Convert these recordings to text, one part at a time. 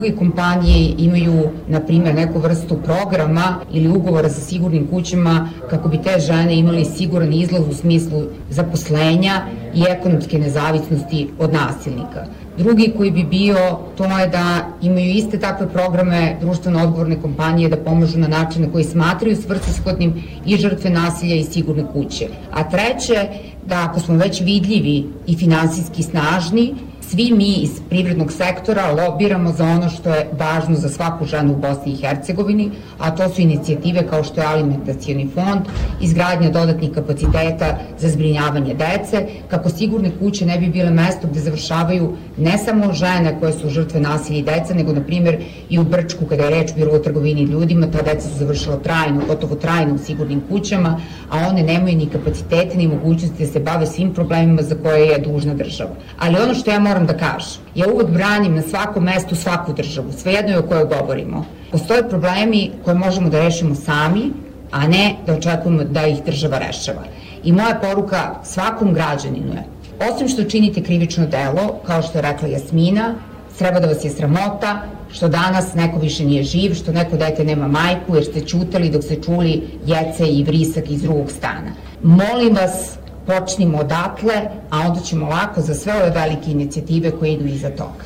Mnoge kompanije imaju, na primjer, neku vrstu programa ili ugovora sa sigurnim kućama kako bi te žene imali siguran izlaz u smislu zaposlenja i ekonomske nezavisnosti od nasilnika. Drugi koji bi bio, to je da imaju iste takve programe društveno odgovorne kompanije da pomažu na način na koji smatraju svrsishodnim i žrtve nasilja i sigurne kuće. A treće, da ako smo već vidljivi i finansijski snažni, svi mi iz privrednog sektora lobiramo za ono što je važno za svaku ženu u Bosni i Hercegovini, a to su inicijative kao što je alimentacioni fond, izgradnja dodatnih kapaciteta za zbrinjavanje dece, kako sigurne kuće ne bi bile mesto gde završavaju ne samo žene koje su žrtve nasilja i deca, nego na primjer i u Brčku kada je reč bilo o trgovini ljudima, ta deca su završila trajno, gotovo trajno u sigurnim kućama, a one nemaju ni kapacitete ni mogućnosti da se bave svim problemima za koje je dužna država. Ali ono što ja moram da kažem, ja uvek branim na svakom mestu svaku državu, svejedno je o kojoj govorimo. Postoje problemi koje možemo da rešimo sami, a ne da očekujemo da ih država rešava. I moja poruka svakom građaninu je, osim što činite krivično delo, kao što je rekla Jasmina, treba da vas je sramota što danas neko više nije živ, što neko dete nema majku, jer ste ćutali dok ste čuli jece i vrisak iz drugog stana. Molim vas, počnimo odatle, a onda ćemo lako za sve ove velike inicijative koje idu iza toga.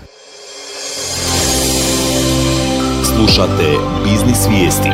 Slušate Biznis Vijesti.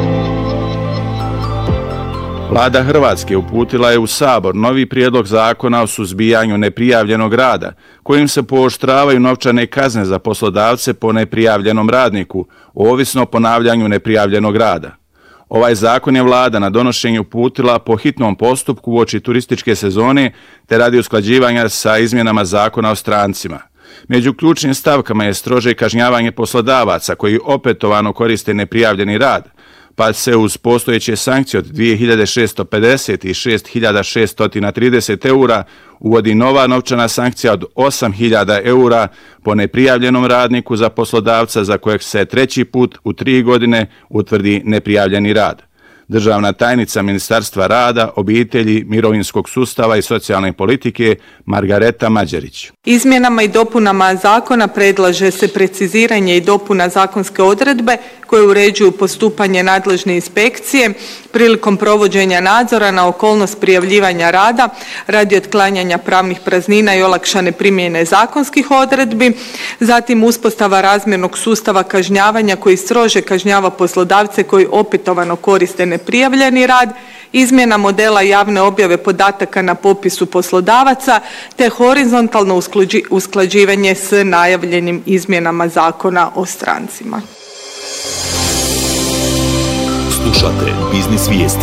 Vlada Hrvatske uputila je u Sabor novi prijedlog zakona o suzbijanju neprijavljenog rada, kojim se pooštravaju novčane kazne za poslodavce po neprijavljenom radniku, ovisno o ponavljanju neprijavljenog rada. Ovaj zakon je vlada na donošenju uputila po hitnom postupku uoči turističke sezone te radi usklađivanja sa izmjenama zakona o strancima. Među ključnim stavkama je strože kažnjavanje poslodavaca koji opetovano koriste neprijavljeni rad, pa se uz postojeće sankcije od 2650 i 6630 eura uvodi nova novčana sankcija od 8000 eura po neprijavljenom radniku za poslodavca za kojeg se treći put u 3 godine utvrdi neprijavljeni rad. Državna tajnica Ministarstva rada, obitelji, mirovinskog sustava i socijalne politike Margareta Mađerić. Izmjenama i dopunama zakona predlaže se preciziranje i dopuna zakonske odredbe koje uređuju postupanje nadležne inspekcije prilikom provođenja nadzora na okolnost prijavljivanja rada radi otklanjanja pravnih praznina i olakšane primjene zakonskih odredbi, zatim uspostava razmjernog sustava kažnjavanja koji strože kažnjava poslodavce koji opetovano koriste neprijavljeni rad, izmjena modela javne objave podataka na popisu poslodavaca te horizontalno usklađivanje s najavljenim izmjenama zakona o strancima. Slušate Biznis Vijesti.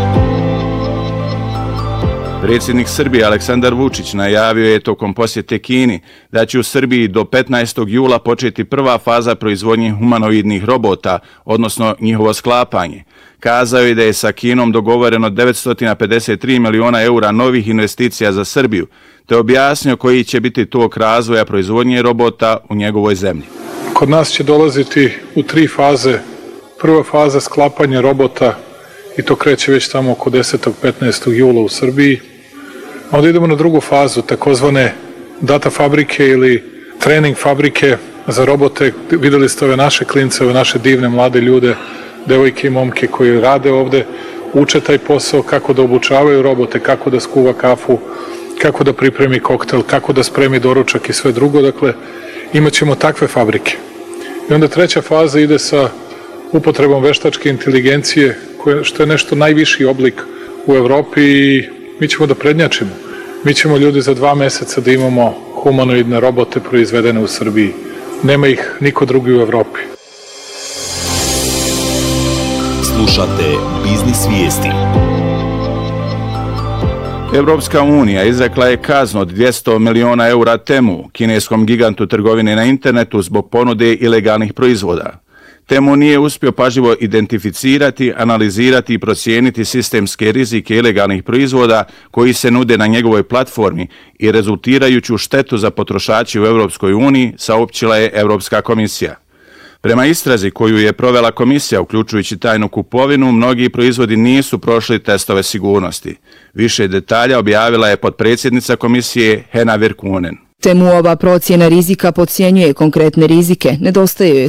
Predsjednik Srbije Aleksandar Vučić najavio je tokom posjete Kini da će u Srbiji do 15. jula početi prva faza proizvodnje humanoidnih robota, odnosno njihovo sklapanje. Kazao je da je sa Kinom dogovoreno 953 miliona eura novih investicija za Srbiju, te objasnio koji će biti tok razvoja proizvodnje robota u njegovoj zemlji. Kod nas će dolaziti u 3 faze. Prva faza sklapanja robota, i to kreće već tamo oko 10. 15. jula u Srbiji. Onda idemo na drugu fazu, takozvane data fabrike ili trening fabrike za robote. Videli ste ove naše klince, ove naše divne mlade ljude, devojke i momke koji rade ovde, uče taj posao, kako da obučavaju robote, kako da skuva kafu, kako da pripremi koktel, kako da spremi doručak i sve drugo. Dakle, imat ćemo takve fabrike. I onda treća faza ide sa upotrebom veštačke inteligencije, što je nešto najviši oblik u Evropi i mi ćemo da prednjačimo. Mi ćemo ljudi za 2 meseca da imamo humanoidne robote proizvedene u Srbiji. Nema ih niko drugi u Evropi. Slušate Biznis Vijesti. Evropska unija izrekla je kaznu od 200 miliona eura Temu, kineskom gigantu trgovine na internetu zbog ponude ilegalnih proizvoda. Temu nije uspio pažljivo identificirati, analizirati i procijeniti sistemske rizike ilegalnih proizvoda koji se nude na njegovoj platformi i rezultirajuću štetu za potrošače u Evropskoj uniji, saopćila je Evropska komisija. Prema istrazi koju je provela komisija, uključujući tajnu kupovinu, mnogi proizvodi nisu prošli testove sigurnosti. Više detalja objavila je potpredsjednica komisije Hena Virkunen. Temuova procjena rizika podcjenjuje konkretne rizike, nedostaje joj